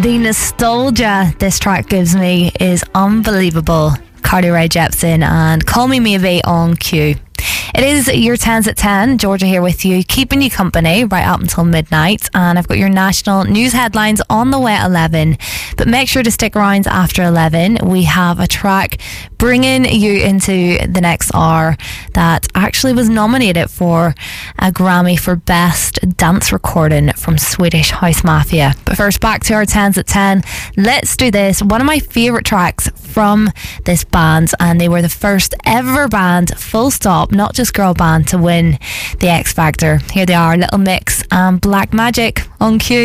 The nostalgia this track gives me is unbelievable. Carly Rae Jepsen and Call Me Maybe on Q. It is your 10s at 10. Georgia here with you, keeping you company right up until midnight. And I've got your national news headlines on the way at 11. But make sure to stick around after 11. We have a track bringing you into the next hour that actually was nominated for a Grammy for Best Dance Recording from Swedish House Mafia. But first, back to our 10s at 10. Let's do this. One of my favourite tracks from this band, and they were the first ever band, full stop, not just girl band, to win the X Factor. Here they are, Little Mix and Black Magic on Q.